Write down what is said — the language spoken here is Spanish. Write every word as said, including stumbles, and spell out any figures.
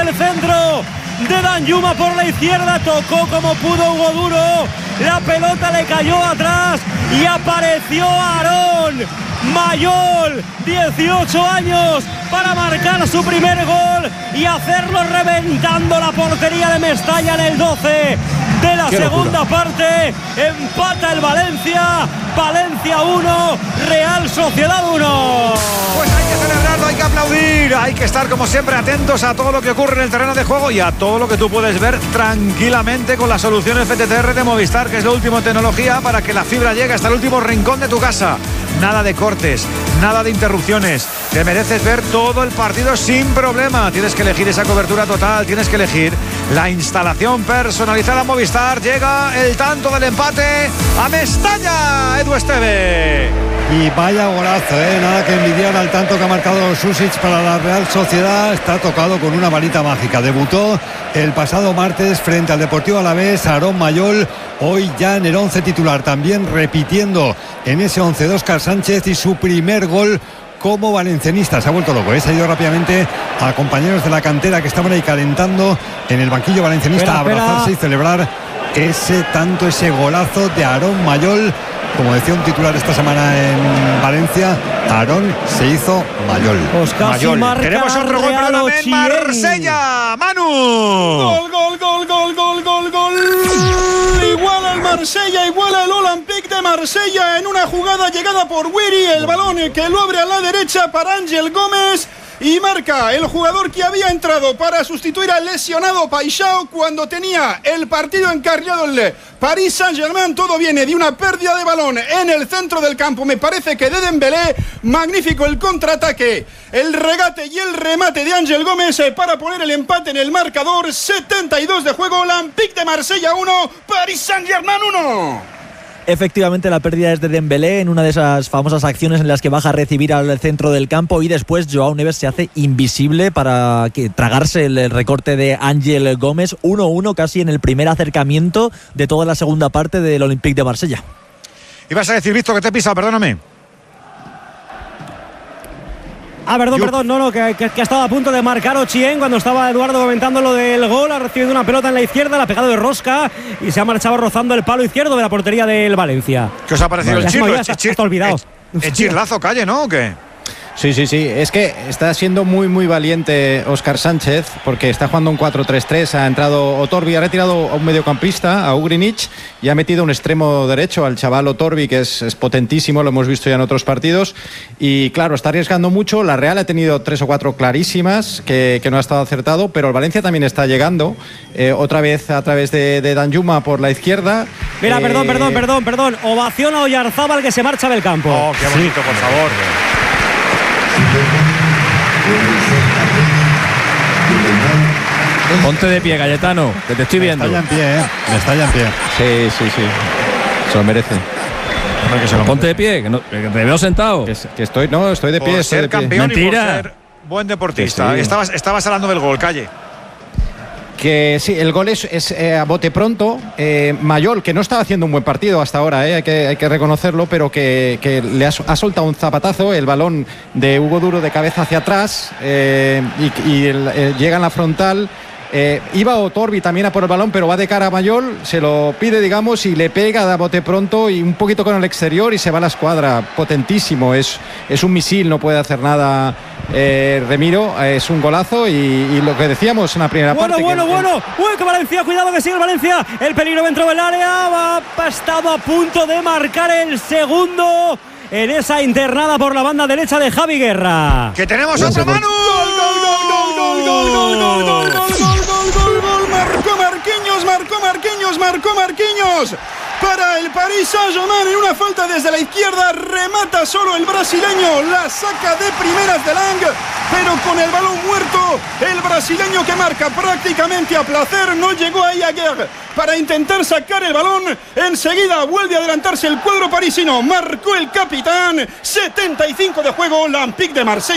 el centro de Danjuma por la izquierda, tocó como pudo Hugo Duro, la pelota le cayó atrás y apareció Aarón Mayol, dieciocho años, para marcar su primer gol y hacerlo reventando la portería de Mestalla en el doce de la segunda parte. Empata el Valencia, Valencia uno, Real Sociedad uno. Pues hay que celebrarlo, hay que aplaudir, hay que estar como siempre atentos a todo lo que ocurre en el terreno de juego y a todo lo que tú puedes ver tranquilamente con la solución F T T R de Movistar, que es lo último en tecnología para que la fibra llegue hasta el último rincón de tu casa. Nada de cortes, nada de interrupciones. Te mereces ver todo el partido sin problema. Tienes que elegir esa cobertura total, tienes que elegir la instalación personalizada Movistar. Llega el tanto del empate a Mestalla, Edu Esteve. Y vaya golazo, ¿eh? Nada que envidiar al tanto que ha marcado Susic para la Real Sociedad. Está tocado con una varita mágica. Debutó el pasado martes frente al Deportivo Alavés, Aarón Mayol. Hoy ya en el once titular, también repitiendo en ese once de Óscar Sánchez, y su primer gol como valencianista. Se ha vuelto loco, ¿eh? Se ha ido rápidamente a compañeros de la cantera que estaban ahí calentando en el banquillo valencianista, espera, a abrazarse espera. y celebrar ese tanto, ese golazo de Aarón Mayol. Como decía un titular esta semana en Valencia, Aarón se hizo Mayol. Pues casi Mayol. Tenemos otro gol para en Marsella. Manu. Gol, gol, gol, gol, gol, gol, gol. Iguala el Marsella, iguala el Olympique de Marsella en una jugada llegada por Wiri. El balón que lo abre a la derecha para Ángel Gómez. Y marca el jugador que había entrado para sustituir al lesionado Paixão cuando tenía el partido encarrilado el Paris Saint-Germain. Todo viene de una pérdida de balón en el centro del campo, me parece que de Dembélé. Magnífico el contraataque, el regate y el remate de Ángel Gómez para poner el empate en el marcador. setenta y dos de juego, Olympique de Marsella uno, Paris Saint-Germain uno. Efectivamente, la pérdida es de Dembélé en una de esas famosas acciones en las que baja a recibir al centro del campo y después Joao Neves se hace invisible para que tragarse el recorte de Ángel Gómez. uno uno casi en el primer acercamiento de toda la segunda parte del Olympique de Marsella. Ibas a decir, Víctor, que te he pisado, perdóname. Ah, perdón, Yo... perdón, no, no, que, que, que estaba a punto de marcar Ochien cuando estaba Eduardo comentando lo del gol. Ha recibido una pelota en la izquierda, la ha pegado de rosca y se ha marchado rozando el palo izquierdo de la portería del Valencia. ¿Qué os ha parecido vale. el chirlo? Está, está olvidado. ¿El chirlazo calle, no? ¿O qué? Sí, sí, sí. Es que está siendo muy, muy valiente Óscar Sánchez porque está jugando un cuatro tres tres. Ha entrado Otorbi, ha retirado a un mediocampista, a Ugrinic, y ha metido un extremo derecho al chaval Otorbi, que es, es potentísimo, lo hemos visto ya en otros partidos. Y claro, está arriesgando mucho. La Real ha tenido tres o cuatro clarísimas que, que no ha estado acertado, pero el Valencia también está llegando. Eh, otra vez a través de, de Danjuma por la izquierda. Mira, eh... perdón, perdón, perdón, perdón. Ovación a Oyarzábal, que se marcha del campo. Oh, qué bonito, sí. Por favor. Ponte de pie, Cayetano, que te estoy viendo. Me estalla en pie, ¿eh? Me estalla en pie. Sí, sí, sí. Se lo merece. Que se lo Ponte de pie, que, no, que te veo sentado. Que, que estoy, no, estoy de pie. Por estoy ser de pie. campeón Mentira. Y por ser buen deportista. Sí. Estabas, estabas hablando del gol, Calle. Que sí, el gol es, es eh, a bote pronto. Eh, Mayol, que no estaba haciendo un buen partido hasta ahora, eh, hay, que, hay que reconocerlo, pero que, que le ha, ha soltado un zapatazo, el balón de Hugo Duro de cabeza hacia atrás, eh, y, y el, el, llega en la frontal. Eh, iba Otorbi también a por el balón, pero va de cara a Mayol, se lo pide, digamos, y le pega de bote pronto y un poquito con el exterior y se va a la escuadra. Potentísimo, es, es un misil, no puede hacer nada eh, Remiro, es un golazo y, y lo que decíamos en la primera bueno, parte. Bueno, que, bueno, bueno, uy, que Valencia, cuidado que sigue el Valencia, el peligro dentro del área, ha, ha estado a punto de marcar el segundo en esa internada por la banda derecha de Javi Guerra. ¡Que tenemos otro Manu! ¡Gol, gol, gol, gol, gol, gol, gol, gol, gol, gol, gol, gol! Marcó Marquinhos, marcó Marquinhos, marcó Marquinhos para el Paris Saint-Germain en una falta desde la izquierda. Remata solo el brasileño, la saca de primeras de Lang, pero con el balón muerto, el brasileño que marca prácticamente a placer. No llegó ahí a Guerre para intentar sacar el balón. Enseguida vuelve a adelantarse el cuadro parisino. Marcó el capitán. setenta y cinco de juego, Olympique de Marsella